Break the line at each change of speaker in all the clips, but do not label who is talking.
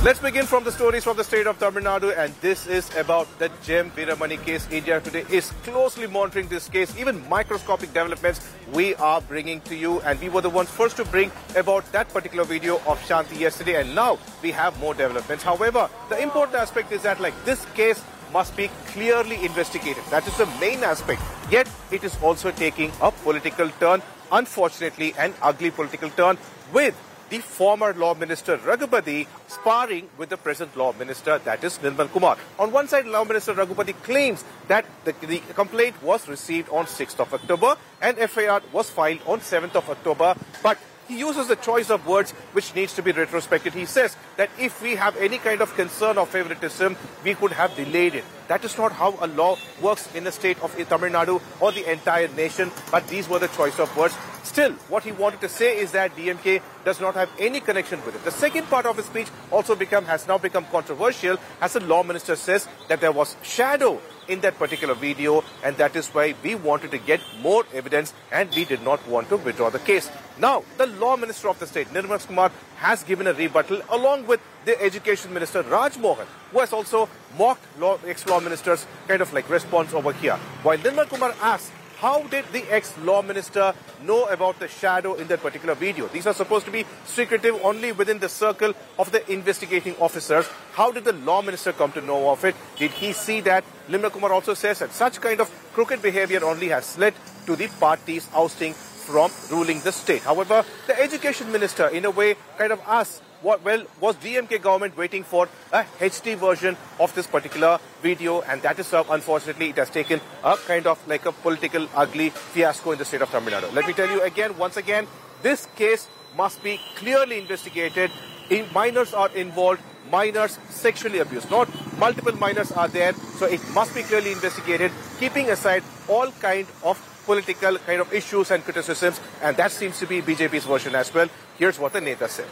Let's begin from the stories from the state of Tamil Nadu, and this is about the Gem Veeramani case. India Today is closely monitoring this case. Even microscopic developments we are bringing to you, and we were the ones first to bring about that particular video of Shanti yesterday, and now we have more developments. However, the important aspect is that this case must be clearly investigated. That is the main aspect. Yet it is also taking a political turn, unfortunately an ugly political turn, with the former Law Minister Raghupati sparring with the present Law Minister, that is Nirmal Kumar. On one side, Law Minister Raghupati claims that the complaint was received on 6th of October and FIR was filed on 7th of October, but he uses the choice of words which needs to be retrospected. He says that if we have any kind of concern or favoritism, we could have delayed it. That is not how a law works in the state of Tamil Nadu or the entire nation, but these were the choice of words. Still, what he wanted to say is that DMK does not have any connection with it. The second part of his speech also has now become controversial, as the Law Minister says that there was shadow in that particular video, and that is why we wanted to get more evidence and we did not want to withdraw the case. Now, the Law Minister of the state, Nirmal Kumar, has given a rebuttal along with the Education Minister, Raj Mohan, who has also mocked ex-Law Minister's response over here. While Nirmal Kumar asks, how did the ex-Law Minister know about the shadow in that particular video? These are supposed to be secretive only within the circle of the investigating officers. How did the Law Minister come to know of it? Did he see that? Nirmal Kumar also says that such kind of crooked behavior only has led to the party's ousting from ruling the state. However, the Education Minister, in a way, asks, was DMK government waiting for a HD version of this particular video? And that is unfortunately, it has taken a a political ugly fiasco in the state of Tamil Nadu. Let me tell you once again, this case must be clearly investigated. Minors are involved, minors sexually abused. Not multiple minors are there, so it must be clearly investigated, keeping aside all kind of political issues and criticisms, and that seems to be BJP's version as well. Here's what the Neta said.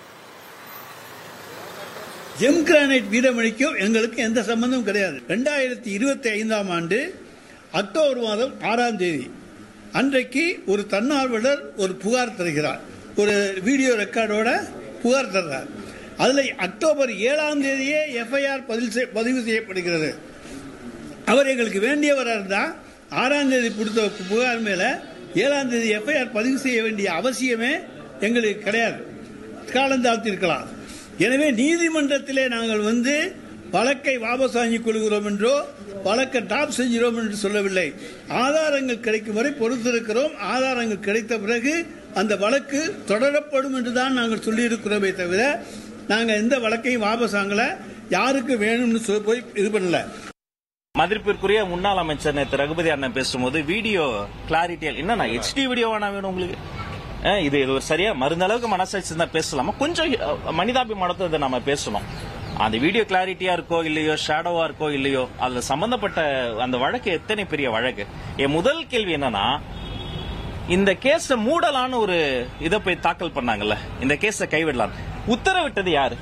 GeM granite வீரமணிக்கும் எங்களுக்கு எந்த சம்பந்தமும் கிடையாது. 2025ஆம் ஆண்டு October மாதம் 6ஆம் தேதி அன்றைக்கு ஒரு தன்னார்வலர் ஒரு புகார் தருகிறார். ஒரு வீடியோ ரெக்கார்டோட புகார் தர்றார். அதில் அக்டோபர் 7ஆம் தேதியே எஃப்ஐஆர் பதிவு செய்யப்படுகிறது. அவர் எங்களுக்கு வேண்டியவராக இருந்தால் 6ஆம் தேதி கொடுத்த புகார் மேல 7ஆம் தேதி எஃப்ஐஆர் பதிவு செய்ய வேண்டிய அவசியமே எங்களுக்கு கிடையாது. காலந்தாழ்த்திருக்கலாம். எனவே நீதிமன்றத்திலே நாங்கள் வழக்கை வாபஸ் வாங்கிக் கொள்கிறோம் என்றோ வழக்கை டாப் செஞ்சிரோம் என்று சொல்லவில்லை. ஆதாரங்கள் கிடைக்கும் வரை பொறுத்திருக்கிறோம். ஆதாரங்கள் கிடைத்த பிறகு அந்த வழக்கு தொடரப்படும் என்றுதான் நாங்கள் சொல்லியிருக்கிறோமே தவிர நாங்கள் எந்த வழக்கையும் வாபஸ் வாங்கல, யாருக்கு வேணும்னு போய் இது பண்ணல.
மதிப்பிற்குரிய முன்னாள் அமைச்சர் நேற்று ரகுபதி அண்ணன் பேசும்போது வீடியோ கிளாரிட்டி என்னன்னா HD வீடியோ வேணும் உங்களுக்கு, இது ஒரு சரியா மருந்த அளவுக்கு மனசாட்சி தான் பேசலாமா? கொஞ்சம் மனிதாபிமானத்தை இதை நம்ம பேசணும். அந்த வீடியோ கிளாரிட்டியா இருக்கோ இல்லையோ, ஷேடோவா இருக்கோ இல்லையோ, அதுல சம்பந்தப்பட்ட அந்த வழக்கு எத்தனை பெரிய வழக்கு. என் முதல் கேள்வி என்னன்னா, இந்த கேஸ மூடலான்னு ஒரு இதை போய் தாக்கல் பண்ணாங்கல்ல, இந்த கேஸ கைவிடலாம், உத்தரவிட்டது யாரு?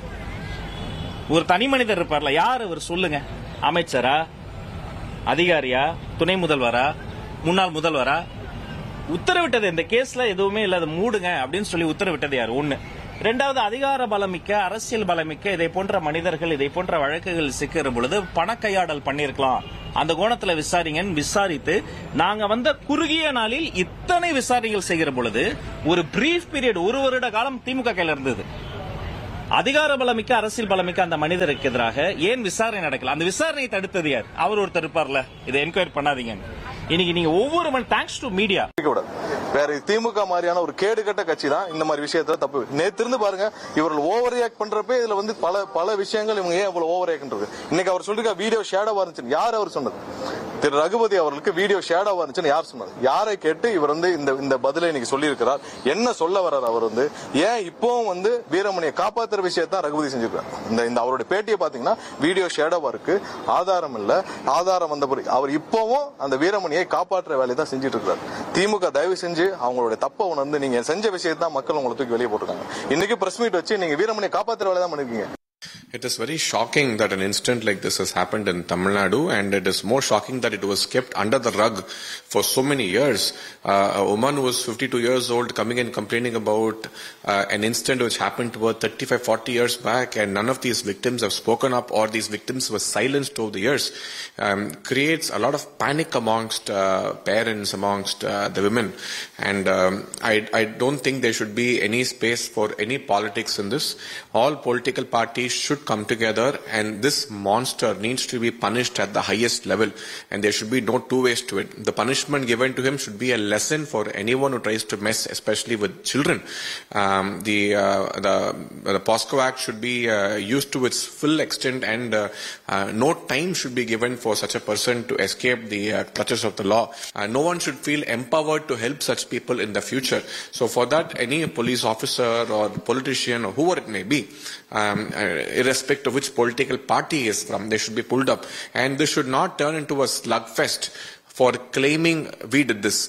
ஒரு தனி மனிதர் இருப்பார்ல, யாரு அவர் சொல்லுங்க? அமைச்சரா, அதிகாரியா, துணை முதல்வரா, முன்னாள் முதல்வரா? உத்தரவிட்டது இந்த கேஸ்ல எதுவுமே இல்ல, மூடுங்க அப்படின்னு சொல்லி உத்தரவிட்டது யாரு? ஒண்ணு. இரண்டாவது, அதிகார பலமிக்க, அரசியல் பலமிக்க இதை போன்ற மனிதர்கள் இதை போன்ற வழக்குகள் சிக்கிற பொழுது பணக்கையாடல் பண்ணிருக்கலாம், அந்த கோணத்துல விசாரிங்கன்னு விசாரித்து நாங்க குறுகிய நாளில் இத்தனை விசாரணைகள் செய்கிற பொழுது ஒரு பிரீஃப் பீரியட் 1 வருட காலம் திமுக கையில இருந்தது. அதிகார பலமிக்க, அரசியல் பலமிக்க அந்த மனிதருக்கு எதிராக ஏன் விசாரணை நடக்கல? அந்த விசாரணையை தடுத்தது யார்? அவர் ஒருத்தர் இருப்பார்ல, இதை என்கொயரி பண்ணாதீங்க. இன்னைக்கு நீங்க ஒவ்வொரு தேங்க்ஸ் டு மீடியா.
வேற திமுக மாதிரியான ஒரு கேடுகட்ட கட்சி தான் இந்த மாதிரி விஷயத்துல தப்பு. நேத்திருந்து பாருங்க, இவர்கள் ஓவர் ரியாக்ட் பண்றப்ப இதுல பல விஷயங்கள் இவங்க ஏன் இவ்வளவு ஓவர் ரியாக்ட். இன்னைக்கு அவர் சொல்லிருக்க வீடியோ ஷேடோவா இருந்துச்சு, யார் அவர் சொன்னது? திரு ரகுபதி அவர்களுக்கு வீடியோ ஷேடோவா இருந்துச்சுன்னு யார் சொன்னது? யாரை கேட்டு இவர் இந்த பதிலை இன்னைக்கு சொல்லி இருக்கிறார்? என்ன சொல்ல வர்றார் அவர்? ஏன் இப்பவும் வீரமணியை காப்பாத்துற விஷயத்தான் ரகுபதி செஞ்சிருக்கார். இந்த அவருடைய பேட்டியை பாத்தீங்கன்னா வீடியோ ஷேடோவா இருக்கு, ஆதாரம் இல்ல. ஆதாரம் வந்த பிறகு அவர் இப்பவும் அந்த வீரமணியை காப்பாற்ற வேலையை தான் செஞ்சுட்டு இருக்கிறார். திமுக தயவு செஞ்சு அவங்களுடைய தப்ப உணர்ந்து நீங்க செஞ்ச விஷயத்தான் மக்கள் உங்களை தூக்கி வெளியே போட்டுருக்காங்க. இன்னைக்கு பிரஸ் மீட் வச்சு நீங்க வீரமணியை காப்பாத்துற வேலை தான் பண்ணிருக்கீங்க.
It is very shocking that an incident like this has happened in Tamil Nadu, and it is more shocking that it was kept under the rug for so many years. A woman who was 52 years old coming and complaining about an incident which happened to her 35, 40 years back, and none of these victims have spoken up, or these victims were silenced over the years, creates a lot of panic amongst parents, amongst the women. And I don't think there should be any space for any politics in this. All political parties should come together, and this monster needs to be punished at the highest level, and there should be no two ways to it. The punishment given to him should be a lesson for anyone who tries to mess, especially with children. The POSCO Act should be used to its full extent, and no time should be given for such a person to escape the clutches of the law. No one should feel empowered to help such people in the future. So for that, any police officer or politician or whoever it may be, irrespective of which political party he is from, they should be pulled up. And this should not turn into a slugfest for claiming we did this.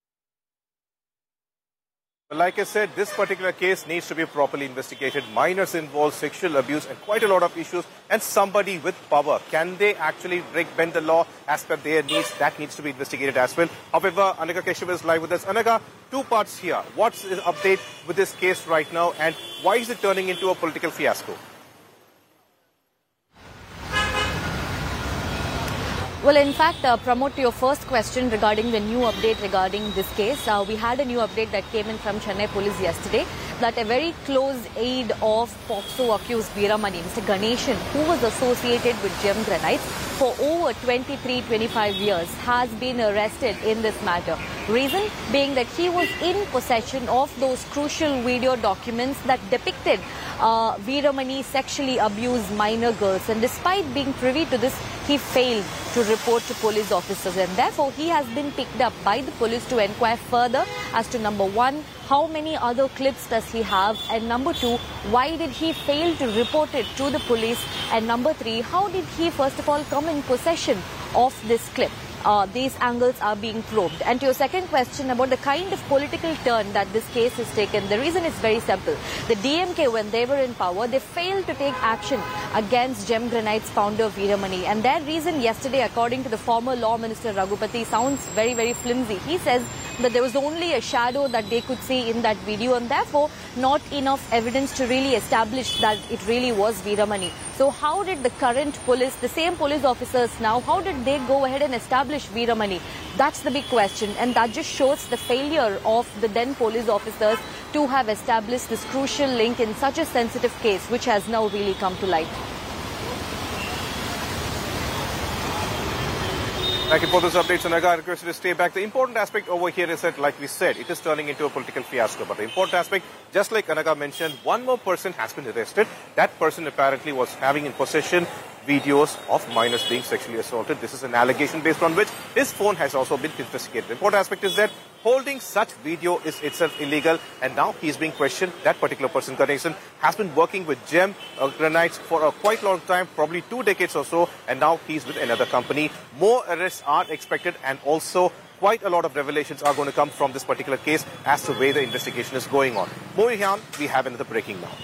Like I said, this particular case needs to be properly investigated. Minors involved, sexual abuse, and quite a lot of issues. And somebody with power, can they actually bend the law as per their needs? That needs to be investigated as well. However, Anaga Keshav is live with us. Anaga, two parts here. What's the update with this case right now, and why is it turning into a political fiasco?
Well, in fact, Pramod, to your first question regarding the new update regarding this case, we had a new update that came in from Chennai Police yesterday that a very close aide of POCSO accused Veeramani, Mr. Ganeshan, who was associated with Gem Granites for over 23-25 years, has been arrested in this matter. Reason being that he was in possession of those crucial video documents that depicted Veeramani sexually abused minor girls, and despite being privy to this, he failed to report to police officers, and therefore he has been picked up by the police to inquire further as to number one, how many other clips does he have, and number two, why did he fail to report it to the police, and number three, how did he first of all come in possession of this clip. These angles are being probed. And to your second question about the kind of political turn that this case has taken, the reason is very simple. The DMK, when they were in power, they failed to take action against Gem Granites founder Veeramani. And their reason yesterday, according to the former Law Minister Raghupati, sounds very, very flimsy. He says that there was only a shadow that they could see in that video, and therefore not enough evidence to really establish that it really was Veeramani. So how did the current police, the same police officers now, how did they go ahead and establish Veeramani? That's the big question, and that just shows the failure of the then police officers to have established this crucial link in such a sensitive case, which has now really come to light.
Thank you for those updates, Anaga. I request you to stay back. The important aspect over here is that, like we said, it is turning into a political fiasco. But the important aspect, just like Anaga mentioned, one more person has been arrested. That person apparently was having in possession videos of minors being sexually assaulted. This is an allegation based on which his phone has also been confiscated. The important aspect is that holding such video is itself illegal, and now he is being questioned. That particular person, Ganeshan, has been working with Gem Granites for a quite long time, probably 2 decades or so, and now he's with another company. More arrests are expected, and also quite a lot of revelations are going to come from this particular case as to where the investigation is going on. Moving on, we have another breaking now.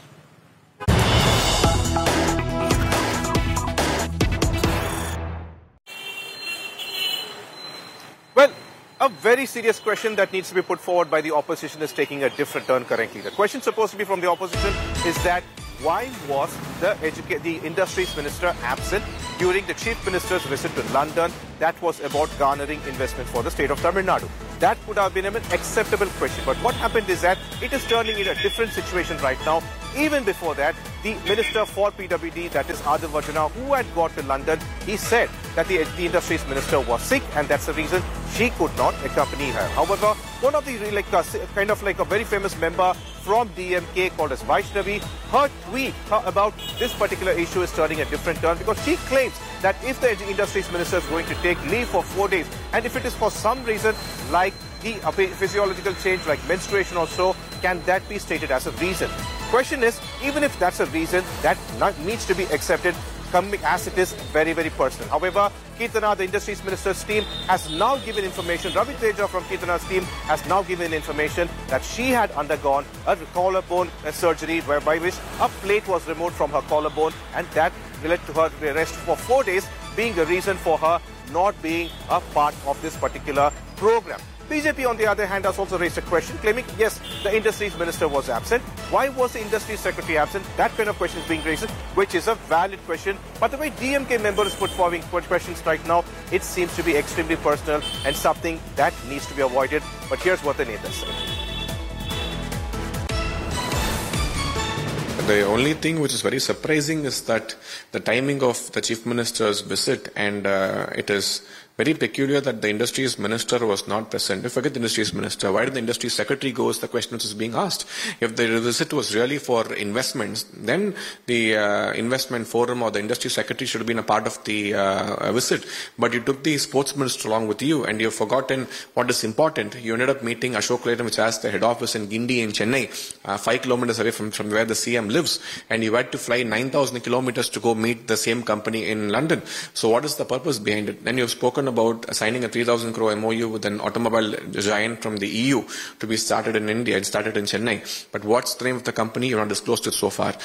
Well, a very serious question that needs to be put forward by the opposition is taking a different turn currently. The question supposed to be from the opposition is that why was the industries minister absent during the chief minister's visit to London that was about garnering investment for the state of Tamil Nadu? That would have been an acceptable question. But what happened is that it is turning in a different situation right now. Even before that, the Minister for PWD, that is Adil Vajana, who had got to London, he said that the industries minister was sick, and that's the reason she could not accompany her. However, one of the kind of like a very famous member from DMK called as Vaishnavi, her tweet about this particular issue is turning a different turn, because she claims that if the industries minister is going to take leave for 4 days, and if it is for some reason like the physiological change like menstruation or so, can that be stated as a reason? Question is, even if that's a reason, that needs to be accepted. as it is very, very personal. However, Keerthana, the industries minister's team, has now given information. Ravi Teja from Keerthana's team has now given information that she had undergone a collarbone surgery by which a plate was removed from her collarbone, and that led to her rest for 4 days, being the reason for her not being a part of this particular program. BJP, on the other hand, has also raised a question claiming, yes, the industries minister was absent. Why was the industry secretary absent? That kind of question is being raised, which is a valid question. But the way DMK members put forward questions right now, it seems to be extremely personal and something that needs to be avoided. But here's what the Netas said.
The only thing which is very surprising is that the timing of the Chief Minister's visit, and it is very peculiar that the Industries Minister was not present. If I forget the Industries Minister, why did the Industry Secretary go is the question which is being asked. If the visit was really for investments, then the Investment Forum or the Industry Secretary should have been a part of the visit. But you took the Sports Minister along with you, and you've forgotten what is important. You ended up meeting Ashok Leyland, which has the head office in Guindy in Chennai, 5 kilometers away from where the CM lives, and you had to fly 9,000 kilometers to go meet the same company in London. So what is the purpose behind it? Then you've spoken about signing a 3,000 crore MOU with an automobile giant from the EU to be started in India. It started in Chennai. But what's the name of the company? You've not disclosed it so far.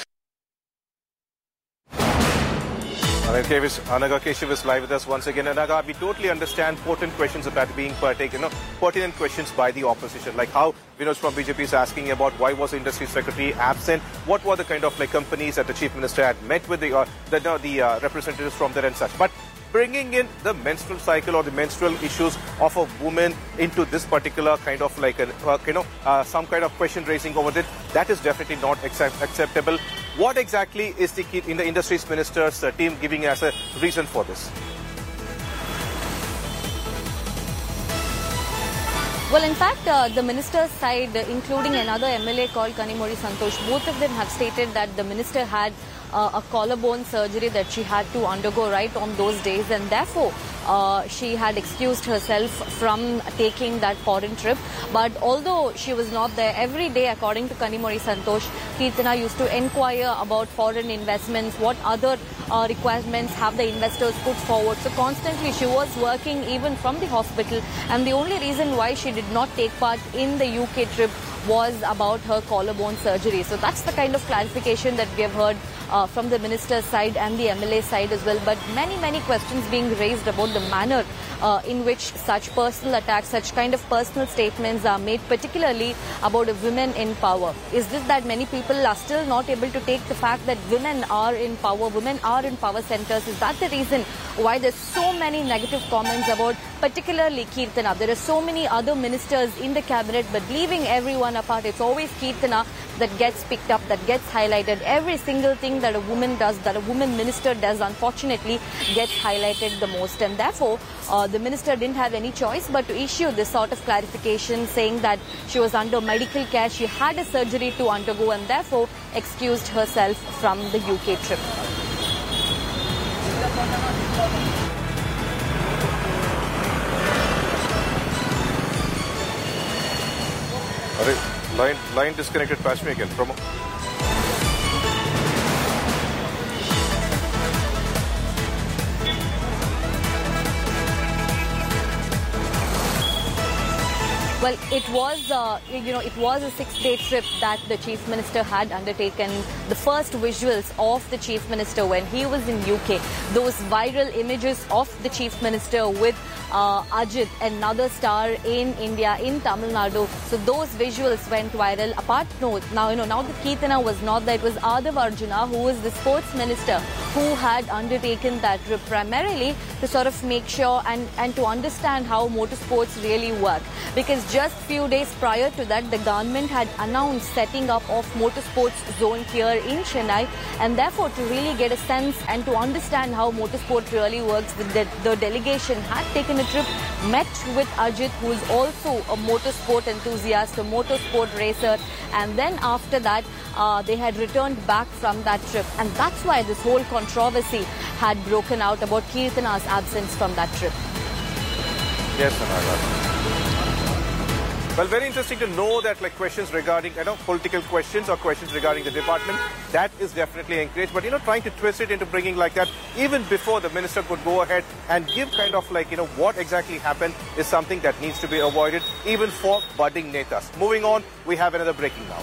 Anaga Keshav is live with us once again. Anaga, we totally understand potent questions that are being pertinent questions by the opposition, like how Vinod from BJP is asking about why was the industry secretary absent, what were the kind of companies that the chief minister had met with the representatives from there and such. But bringing in the menstrual cycle or the menstrual issues of a woman into this particular kind of some kind of question raising over it, that is definitely not acceptable. What exactly is the industries minister's team giving as a reason for this?
Well, in fact, the minister's side, including another MLA called Kanimozhi Santosh, both of them have stated that the minister had a collarbone surgery that she had to undergo right on those days, and therefore she had excused herself from taking that foreign trip. But although she was not there every day, according to Kanimozhi Santosh, Keerthana used to inquire about foreign investments, what other requirements have the investors put forward. So constantly she was working even from the hospital, and the only reason why she did not take part in the UK trip was about her collarbone surgery. So that's the kind of clarification that we have heard from the minister's side and the MLA side as well. But many questions being raised about the manner in which such personal attacks, such kind of personal statements are made, particularly about women in power. Is this that many people are still not able to take the fact that women are in power, women are in power centers? Is that the reason why there's so many negative comments about particularly Keerthana? There are so many other ministers in the cabinet, but leaving everyone apart, it's always Keerthana that gets picked up, that gets highlighted. Every single thing that a woman does, that a woman minister does, unfortunately gets highlighted the most. And therefore, the minister didn't have any choice but to issue this sort of clarification, saying that she was under medical care, she had a surgery to undergo, and therefore excused herself from the UK trip.
Line disconnected. Patch me again. Promo.
Well, it was a 6-day trip that the Chief Minister had undertaken. The first visuals of the Chief Minister when he was in UK, those viral images of the Chief Minister with Ajit, another star in India, in Tamil Nadu. So those visuals went viral. Now that Keerthana was not there, it was Adav Arjuna, who was the sports minister, who had undertaken that trip primarily to sort of make sure and to understand how motorsports really work. Because just few days prior to that, the government had announced setting up of motorsports zone here in Chennai, and therefore to really get a sense and to understand how motorsport really works, the delegation had taken a trip, met with Ajit, who is also a motorsport enthusiast, a motorsport racer, and then after that they had returned back from that trip, and that's why this whole controversy had broken out about Keerthana's absence from that trip.
Yes, Anaga. Well, very interesting to know that questions regarding, political questions or questions regarding the department, that is definitely encouraged. But, trying to twist it into bringing like that, even before the minister could go ahead and give kind of what exactly happened is something that needs to be avoided, even for budding netas. Moving on, we have another breaking now.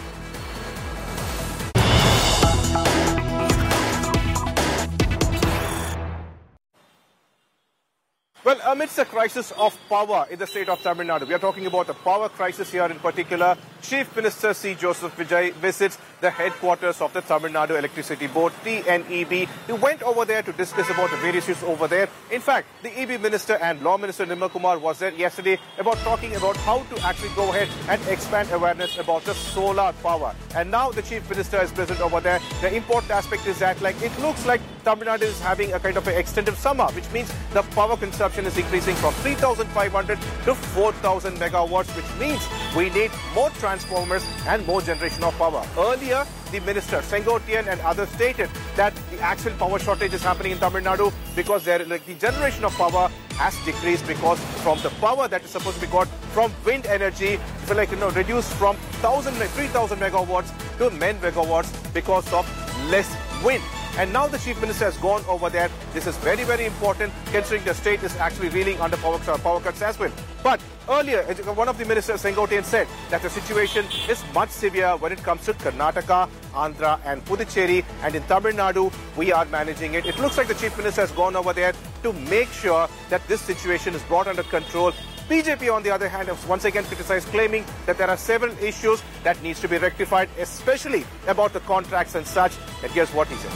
Well, amidst the crisis of power in the state of Tamil Nadu, we are talking about the power crisis here in particular. Chief Minister C. Joseph Vijay visits the headquarters of the Tamil Nadu Electricity Board, TNEB. He went over there to discuss about the various issues over there. In fact, the EB Minister and Law Minister Nirmal Kumar was there yesterday about talking about how to actually go ahead and expand awareness about the solar power. And now the Chief Minister is present over there. The important aspect is that it looks like Tamil Nadu is having a kind of an extended summer, which means the power consumption is increasing from 3,500 to 4,000 megawatts, which means we need more transformers and more generation of power. Earlier, the minister, Sengotian and others stated that the actual power shortage is happening in Tamil Nadu because the generation of power has decreased because from the power that is supposed to be got from wind energy, reduced from 3,000 megawatts to 9 megawatts because of less wind. And now the Chief Minister has gone over there. This is very, very important considering the state is actually reeling under power cuts as well. But earlier, one of the ministers, Sengotian, said that the situation is much severe when it comes to Karnataka, Andhra and Puducherry. And in Tamil Nadu, we are managing it. It looks like the Chief Minister has gone over there to make sure that this situation is brought under control. BJP, on the other hand, has once again criticized, claiming that there are several issues that needs to be rectified, especially about the contracts and such. And here's what he said.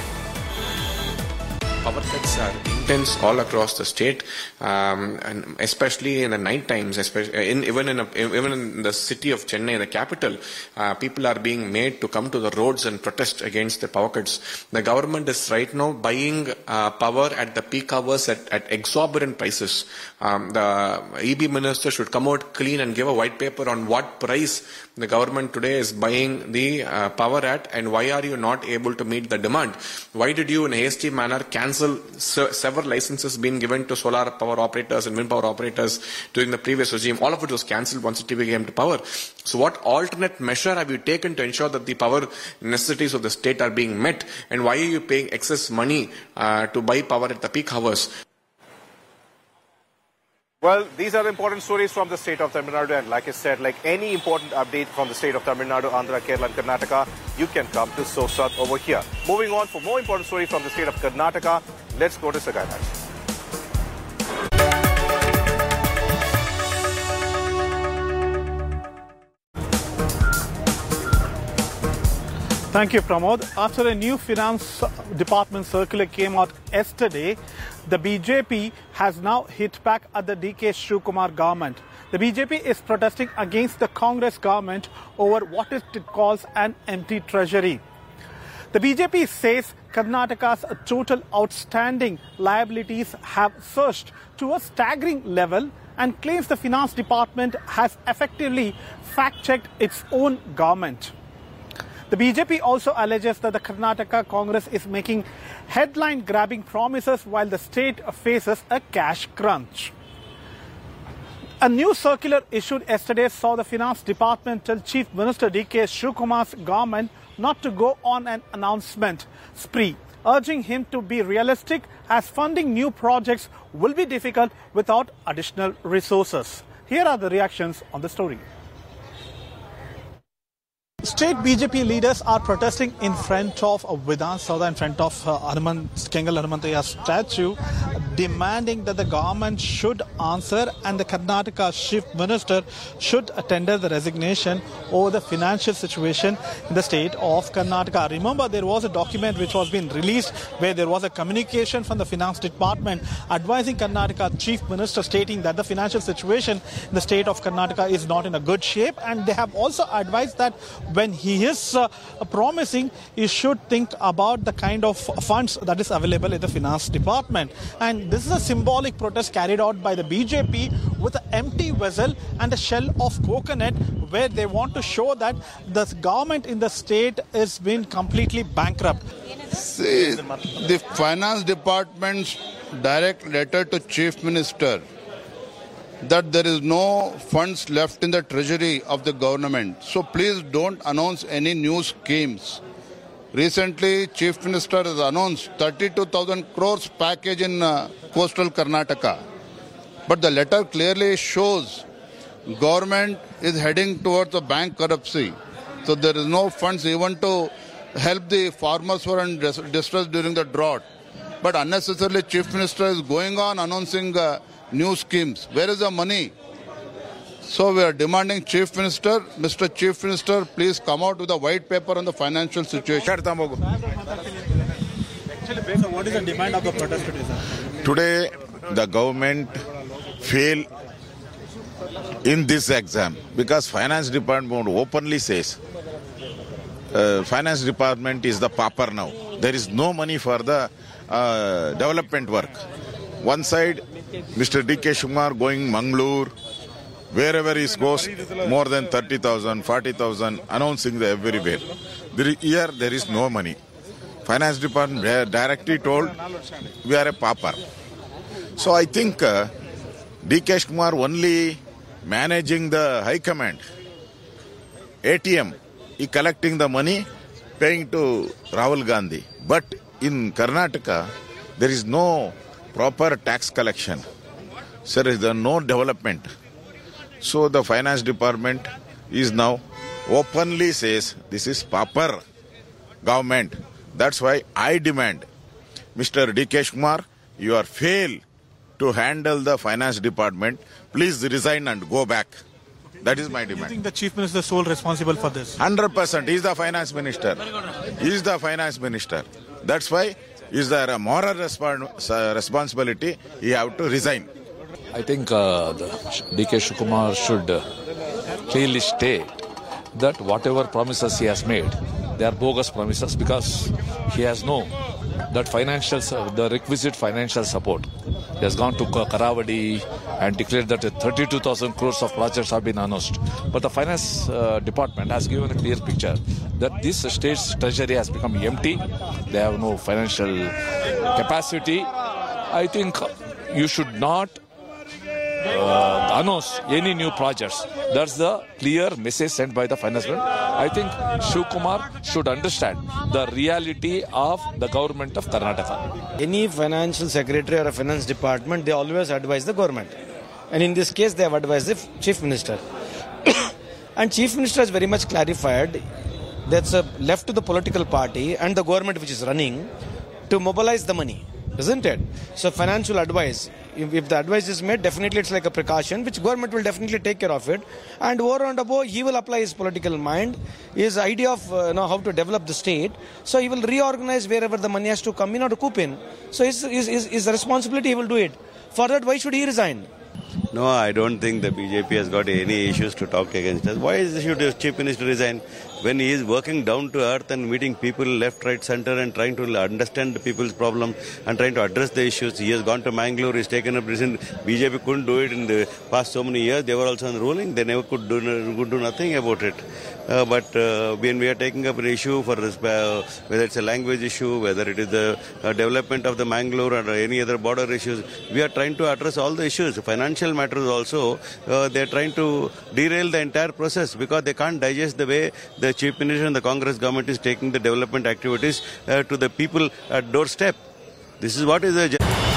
Power cuts are intense all across the state, and especially in the night times. Even in the city of Chennai, the capital, people are being made to come to the roads and protest against the power cuts. The government is right now buying power at the peak hours at exorbitant prices. The EB minister should come out clean and give a white paper on what price the government today is buying the power at, and why are you not able to meet the demand? Why did you in a hasty manner cancel several licenses being given to solar power operators and wind power operators during the previous regime? All of it was cancelled once TB came to power. So what alternate measure have you taken to ensure that the power necessities of the state are being met? And why are you paying excess money to buy power at the peak hours?
Well, these are important stories from the state of Tamil Nadu, and like I said, any important update from the state of Tamil Nadu, Andhra, Kerala and Karnataka, you can come to SOSAT over here. Moving on, for more important stories from the state of Karnataka, let's go to Sagai Raj.
Thank you, Pramod. After a new finance department circular came out yesterday, the BJP has now hit back at the DK Shivakumar government. The BJP is protesting against the Congress government over what it calls an empty treasury. The BJP says Karnataka's total outstanding liabilities have surged to a staggering level and claims the finance department has effectively fact-checked its own government. The BJP also alleges that the Karnataka Congress is making headline-grabbing promises while the state faces a cash crunch. A new circular issued yesterday saw the Finance Department tell Chief Minister DK Shivakumar's government not to go on an announcement spree, urging him to be realistic as funding new projects will be difficult without additional resources. Here are the reactions on the story. State BJP leaders are protesting in front of Vidhan Soudha, in front of Kengal Hanumanthaiah statue, demanding that the government should answer and the Karnataka Chief Minister should tender the resignation over the financial situation in the state of Karnataka. Remember, there was a document which was being released where there was a communication from the Finance Department advising Karnataka Chief Minister stating that the financial situation in the state of Karnataka is not in a good shape, and they have also advised that when he is promising, he should think about the kind of funds that is available in the Finance Department. And this is a symbolic protest carried out by the BJP with an empty vessel and a shell of coconut, where they want to show that the government in the state is being completely bankrupt.
See, the Finance Department's direct letter to Chief Minister that there is no funds left in the treasury of the government. So please don't announce any new schemes. Recently, Chief Minister has announced 32,000 crores package in coastal Karnataka. But the letter clearly shows government is heading towards the bankruptcy. So there is no funds even to help the farmers who are in distress during the drought. But unnecessarily, Chief Minister is going on announcing new schemes. Where is the money? So we are demanding Chief Minister, Mr. Chief Minister, please come out with a white paper on the financial situation.
So what is the demand of the protest today, sir?
Today, the government failed in this exam because Finance Department openly says Finance Department is the pauper now. There is no money for the development work. One side, Mr. D.K. Shikumar going Mangalore, wherever he goes, more than 30,000, 40,000, announcing the everywhere. Here, there is no money. Finance Department directly told, we are a pauper. So I think D.K. Shikumar only managing the high command, ATM, he collecting the money, paying to Rahul Gandhi. But in Karnataka, there is no proper tax collection. So there is no development. So the finance department is now openly says this is pauper government. That's why I demand, Mr. D.K. Shikumar, you are failed to handle the finance department. Please resign and go back. That is my demand.
Do you think the Chief Minister is sole responsible for this?
100%. He is the finance minister. He is the finance minister. That's why is there a moral responsibility? He have to resign.
I think D.K. Shikumar should clearly state that whatever promises he has made, they are bogus promises because he has no the requisite financial support. He has gone to Karavadi and declared that 32,000 crores of projects have been announced. But the finance department has given a clear picture that this state's treasury has become empty. They have no financial capacity. I think you should not announce any new projects. That's the clear message sent by the finance minister. I think Shikumar should understand the reality of the government of Karnataka.
Any financial secretary or a finance department, they always advise the government. And in this case, they have advised the chief minister. And chief minister has very much clarified that's left to the political party and the government which is running to mobilize the money, isn't it? So financial advice, if the advice is made, definitely it's like a precaution, which government will definitely take care of it. And over and above, he will apply his political mind, his idea of how to develop the state. So he will reorganize wherever the money has to come in or to coup in. So his responsibility, he will do it. For that, why should he resign?
No, I don't think the BJP has got any issues to talk against us. Why should the chief minister resign? When he is working down to earth and meeting people left, right, center and trying to understand the people's problem and trying to address the issues. He has gone to Mangalore, he's taken up recent. BJP couldn't do it in the past so many years. They were also on the ruling. They never could do nothing about it. But when we are taking up an issue for this, whether it's a language issue, whether it is the development of the Mangalore or any other border issues, we are trying to address all the issues. Financial matters also, they are trying to derail the entire process because they can't digest the way the chief minister and the Congress government is taking the development activities to the people at doorstep. This is what is the...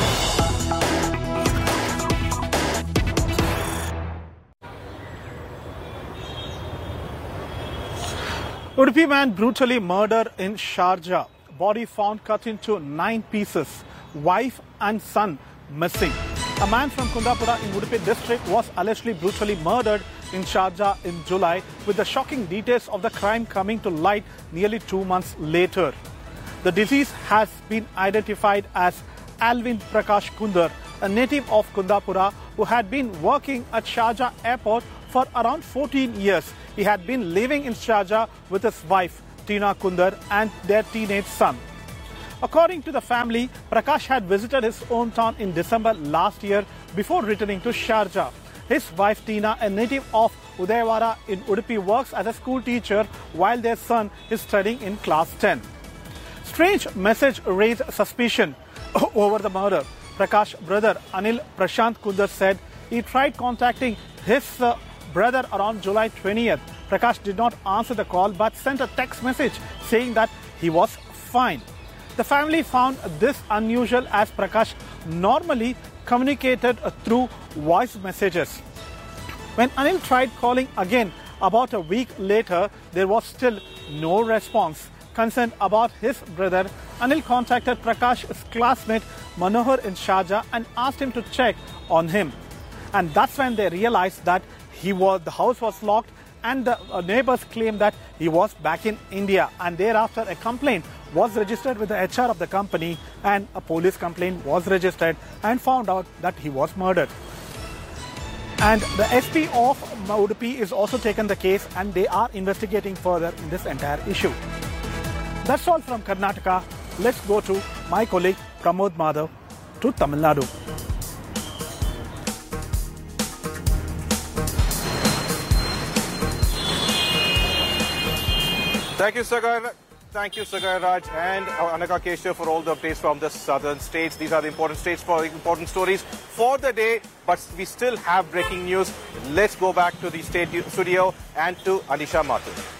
Udupi man brutally murdered in Sharjah. Body found cut into 9 pieces. Wife and son missing. A man from Kundapura in Udupi district was allegedly brutally murdered in Sharjah in July, with the shocking details of the crime coming to light nearly 2 months later. The deceased has been identified as Alvin Prakash Kundar, a native of Kundapura who had been working at Sharjah airport for around 14 years. He had been living in Sharjah with his wife, Tina Kundar, and their teenage son. According to the family, Prakash had visited his hometown in December last year before returning to Sharjah. His wife Tina, a native of Udayawara in Udupi, works as a school teacher while their son is studying in class 10. Strange message raised suspicion over the murder. Prakash's brother Anil Prashant Kundar said he tried contacting his brother around July 20th. Prakash did not answer the call but sent a text message saying that he was fine. The family found this unusual as Prakash normally communicated through voice messages. When Anil tried calling again about a week later, there was still no response. Concerned about his brother, Anil contacted Prakash's classmate Manohar in Sharjah and asked him to check on him. And that's when they realized that the house was locked and the neighbors claimed that he was back in India. And thereafter a complaint was registered with the HR of the company and a police complaint was registered and found out that he was murdered. And the SP of Udupi is also taken the case and they are investigating further in this entire issue. That's all from Karnataka. Let's go to my colleague Pramod Madhav to Tamil Nadu.
Thank you, Sagai Raj and Anaka Keshav for all the updates from the southern states. These are the important states for the important stories for the day, but we still have breaking news. Let's go back to the state studio and to Anisha Mathur.